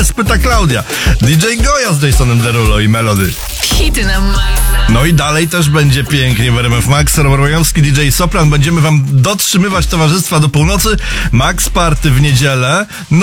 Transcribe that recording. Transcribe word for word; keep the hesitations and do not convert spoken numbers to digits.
jest? Pyta Klaudia. D J Goja z Jasonem Derulo i Melody. Hity na maksa. No i dalej też będzie pięknie w R M F Max. Robert Bojowski, D J Sopran. Będziemy wam dotrzymywać towarzystwa do północy. Max Party w niedzielę. No